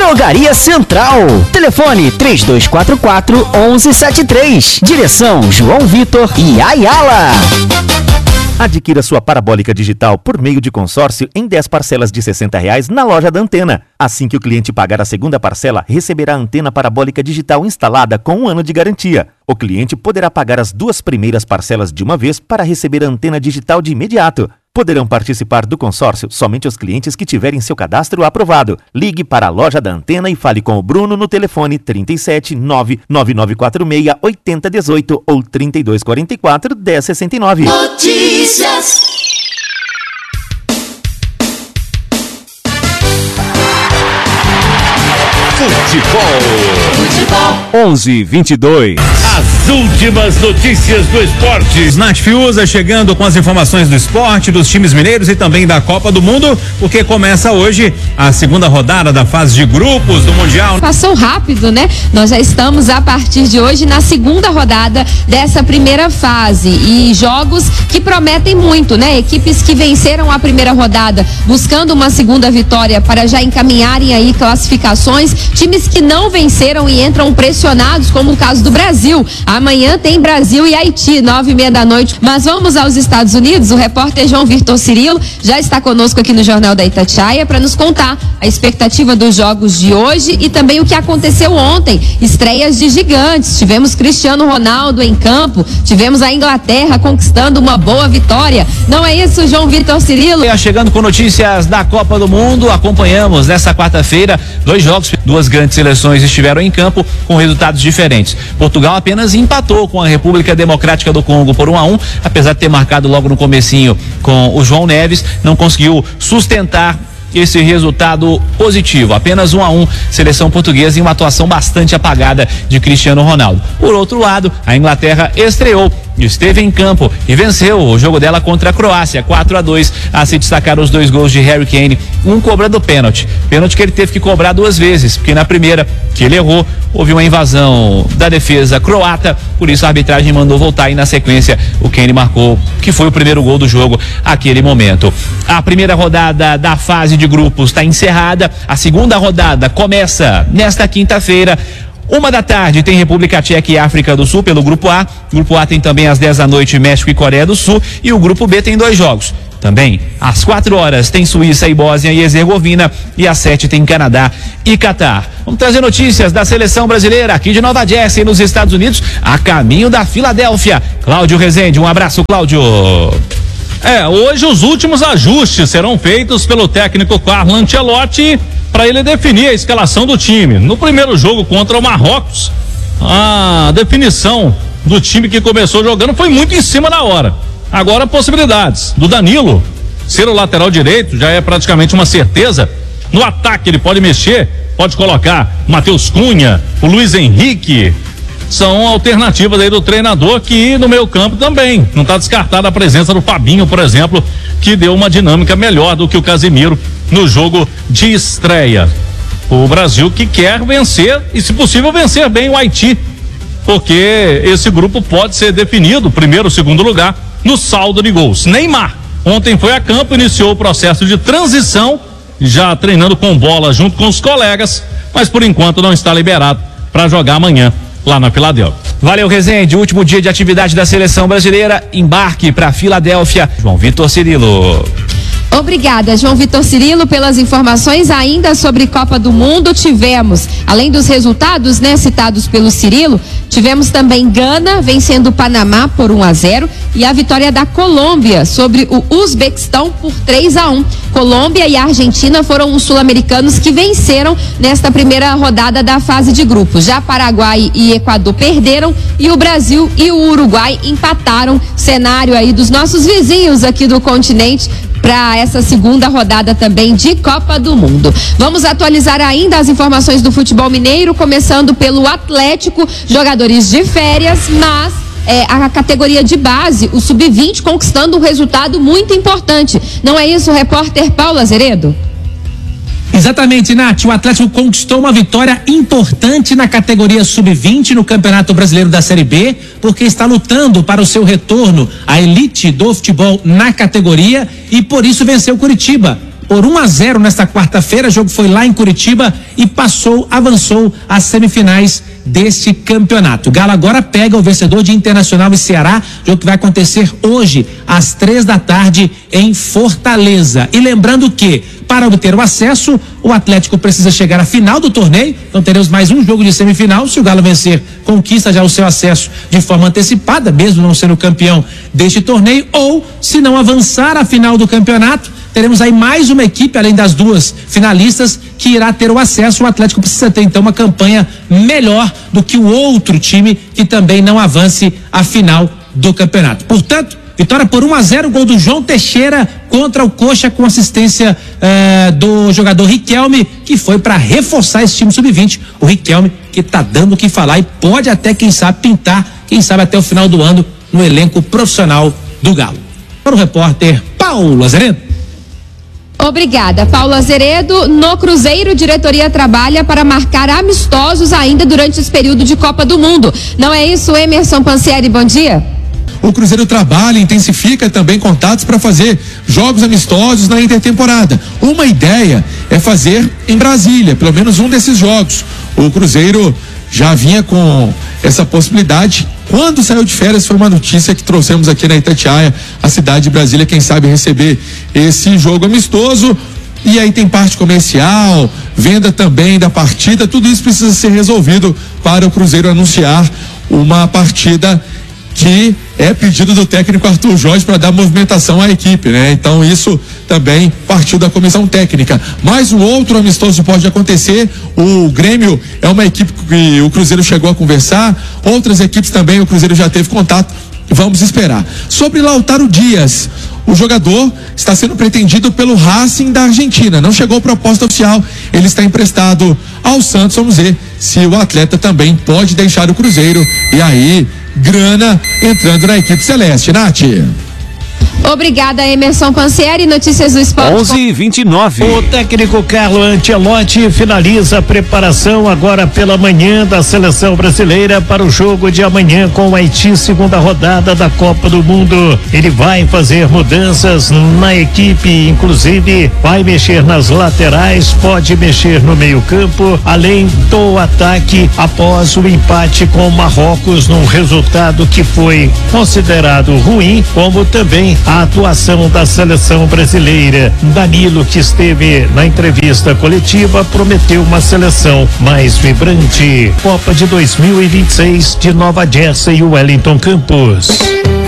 Drogaria Central. Telefone 3244-1173. Direção João Vitor e Ayala. Adquira sua parabólica digital por meio de consórcio em 10 parcelas de R$60 na loja da Antena. Assim que o cliente pagar a segunda parcela, receberá a antena parabólica digital instalada com 1 ano de garantia. O cliente poderá pagar as 2 primeiras parcelas de uma vez para receber a antena digital de imediato. Poderão participar do consórcio somente os clientes que tiverem seu cadastro aprovado. Ligue para a loja da Antena e fale com o Bruno no telefone 379-9946-8018 ou 3244-1069. Notícias. Futebol. 11:22. As últimas notícias do esporte. Nath Fiuza chegando com as informações do esporte, dos times mineiros e também da Copa do Mundo, porque começa hoje a segunda rodada da fase de grupos do Mundial. Passou rápido, né? Nós já estamos a partir de hoje na segunda rodada dessa primeira fase e jogos que prometem muito, né? Equipes que venceram a primeira rodada buscando uma segunda vitória para já encaminharem aí classificações, times que não venceram e entram pressionados, como o caso do Brasil. Amanhã tem Brasil e Haiti, 9:30 da noite. Mas vamos aos Estados Unidos. O repórter João Vitor Cirilo já está conosco aqui no Jornal da Itatiaia para nos contar a expectativa dos jogos de hoje e também o que aconteceu ontem. Estreias de gigantes. Tivemos Cristiano Ronaldo em campo, tivemos a Inglaterra conquistando uma boa vitória. Não é isso, João Vitor Cirilo? Chegando com notícias da Copa do Mundo, acompanhamos nessa quarta-feira 2 jogos, 2 grandes seleções estiveram em campo com resultados diferentes. Portugal apenas empatou com a República Democrática do Congo por 1-1, apesar de ter marcado logo no comecinho com o João Neves, não conseguiu sustentar esse resultado positivo, apenas 1-1, seleção portuguesa em uma atuação bastante apagada de Cristiano Ronaldo. Por outro lado, a Inglaterra estreou, esteve em campo e venceu o jogo dela contra a Croácia, 4-2, a se destacar os 2 gols de Harry Kane, um cobrando pênalti que ele teve que cobrar 2 vezes, porque na primeira, que ele errou, houve uma invasão da defesa croata, por isso a arbitragem mandou voltar e na sequência o Kane marcou, que foi o primeiro gol do jogo naquele momento. A primeira rodada da fase de grupos está encerrada, a segunda rodada começa nesta quinta-feira. 1 da tarde tem República Tcheca e África do Sul pelo Grupo A. O Grupo A tem também às 10 da noite México e Coreia do Sul. E o Grupo B tem 2 jogos. Também às 4 horas tem Suíça e Bósnia e Herzegovina. E às 7 tem Canadá e Catar. Vamos trazer notícias da seleção brasileira aqui de Nova Jersey, nos Estados Unidos, a caminho da Filadélfia. Cláudio Rezende, um abraço, Cláudio. Hoje os últimos ajustes serão feitos pelo técnico Carlo Ancelotti para ele definir a escalação do time. No primeiro jogo contra o Marrocos, a definição do time que começou jogando foi muito em cima da hora. Agora, possibilidades do Danilo ser o lateral direito já é praticamente uma certeza. No ataque ele pode mexer, pode colocar Matheus Cunha, o Luiz Henrique. São alternativas aí do treinador, que no meio campo também não está descartada a presença do Fabinho, por exemplo, que deu uma dinâmica melhor do que o Casemiro no jogo de estreia. O Brasil que quer vencer e, se possível, vencer bem o Haiti, porque esse grupo pode ser definido, primeiro, segundo lugar, no saldo de gols. Neymar ontem foi a campo, iniciou o processo de transição, já treinando com bola junto com os colegas, mas por enquanto não está liberado para jogar amanhã lá na Filadélfia. Valeu, Rezende. Último dia de atividade da seleção brasileira, embarque para Filadélfia. João Vitor Cirilo. Obrigada, João Vitor Cirilo, pelas informações. Ainda sobre Copa do Mundo, tivemos, além dos resultados, né, citados pelo Cirilo, tivemos também Gana vencendo o Panamá por 1-0 e a vitória da Colômbia sobre o Uzbequistão por 3-1. Colômbia e Argentina foram os sul-americanos que venceram nesta primeira rodada da fase de grupos. Já Paraguai e Equador perderam e o Brasil e o Uruguai empataram. Cenário aí dos nossos vizinhos aqui do continente para essa segunda rodada também de Copa do Mundo. Vamos atualizar ainda as informações do futebol mineiro, começando pelo Atlético, jogadores de férias, mas a categoria de base, o sub-20, conquistando um resultado muito importante. Não é isso, repórter Paulo Azeredo? Exatamente, Nath. O Atlético conquistou uma vitória importante na categoria sub-20 no Campeonato Brasileiro da Série B, porque está lutando para o seu retorno à elite do futebol na categoria e por isso venceu Curitiba por 1-0 nesta quarta-feira. O jogo foi lá em Curitiba e avançou às semifinais deste campeonato. O Galo agora pega o vencedor de Internacional e Ceará, jogo que vai acontecer hoje às 15h em Fortaleza. E lembrando que, para obter o acesso, o Atlético precisa chegar à final do torneio, então teremos mais um jogo de semifinal. Se o Galo vencer, conquista já o seu acesso de forma antecipada, mesmo não sendo campeão deste torneio, ou se não avançar à final do campeonato, teremos aí mais uma equipe, além das duas finalistas, que irá ter o acesso. O Atlético precisa ter então uma campanha melhor do que o outro time que também não avance à final do campeonato. Portanto, vitória por 1-0, gol do João Teixeira contra o Coxa, com assistência do jogador Riquelme, que foi para reforçar esse time sub-20. O Riquelme que tá dando o que falar e pode até, quem sabe, pintar, quem sabe até o final do ano, no elenco profissional do Galo. Para o repórter Paulo Azeredo. Obrigada, Paulo Azeredo. No Cruzeiro, diretoria trabalha para marcar amistosos ainda durante esse período de Copa do Mundo. Não é isso, Emerson Pansieri? Bom dia. O Cruzeiro trabalha, intensifica também contatos para fazer jogos amistosos na intertemporada. Uma ideia é fazer em Brasília, pelo menos um desses jogos. O Cruzeiro já vinha com essa possibilidade. Quando saiu de férias, foi uma notícia que trouxemos aqui na Itatiaia, a cidade de Brasília, quem sabe receber esse jogo amistoso. E aí tem parte comercial, venda também da partida, tudo isso precisa ser resolvido para o Cruzeiro anunciar uma partida que é pedido do técnico Arthur Jorge para dar movimentação à equipe, né? Então isso também partiu da comissão técnica. Mas um outro amistoso pode acontecer. O Grêmio é uma equipe que o Cruzeiro chegou a conversar, outras equipes também o Cruzeiro já teve contato. Vamos esperar. Sobre Lautaro Dias, o jogador está sendo pretendido pelo Racing da Argentina. Não chegou proposta oficial, ele está emprestado ao Santos. Vamos ver se o atleta também pode deixar o Cruzeiro. E aí, grana entrando na equipe celeste. Nath. Obrigada, Emerson Pansieri. Notícias do esporte. 11:29. O técnico Carlo Ancelotti finaliza a preparação agora pela manhã da seleção brasileira para o jogo de amanhã com o Haiti, segunda rodada da Copa do Mundo. Ele vai fazer mudanças na equipe, inclusive vai mexer nas laterais, pode mexer no meio-campo, além do ataque após o empate com o Marrocos, num resultado que foi considerado ruim, como também a atuação da seleção brasileira. Danilo, que esteve na entrevista coletiva, prometeu uma seleção mais vibrante. Copa de 2026 de Nova Jersey, Wellington Campos.